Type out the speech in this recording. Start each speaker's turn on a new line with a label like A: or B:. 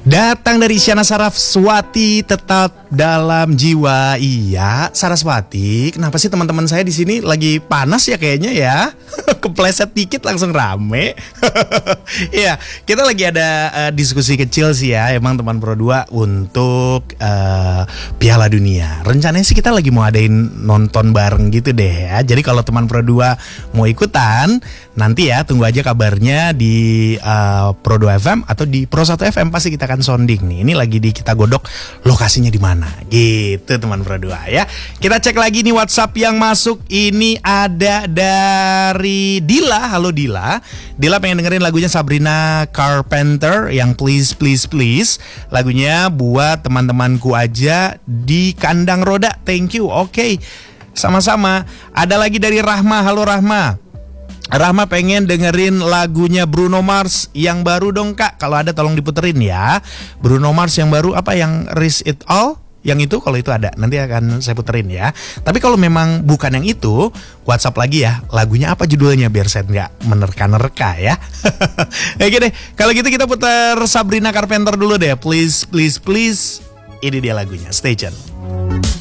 A: Datang dari Isyana Saraswati, tetap dalam jiwa. Iya, Saraswati. Kenapa sih teman-teman saya di sini lagi panas ya kayaknya ya? Kepleset dikit langsung rame. Iya, kita lagi ada diskusi kecil sih ya, emang teman Pro 2 untuk Piala Dunia. Rencananya sih kita lagi mau adain nonton bareng gitu deh ya. Jadi kalau teman Pro 2 mau ikutan, nanti ya tunggu aja kabarnya di Pro 2 FM atau di Pro 1 FM, pasti kita akan sounding nih. Ini lagi kita godok lokasinya di mana. Gitu teman Pro 2 ya. Kita cek lagi nih WhatsApp yang masuk. Ini ada dari Dila. Halo Dila. Dila pengen dengerin lagunya Sabrina Carpenter yang Please Please Please. Lagunya buat teman-temanku aja di kandang roda. Thank you. Oke. Sama-sama. Ada lagi dari Rahma. Halo Rahma. Rahma pengen dengerin lagunya Bruno Mars yang baru dong kak. Kalau ada tolong diputerin ya. Bruno Mars yang baru apa, yang Risk It All? Yang itu, kalau itu ada nanti akan saya puterin ya. Tapi kalau memang bukan yang itu, WhatsApp lagi ya. Lagunya apa judulnya biar saya nggak menerka-nerka ya. Oke deh. Kalau gitu kita putar Sabrina Carpenter dulu deh. Please Please Please. Ini dia lagunya. Stay tune.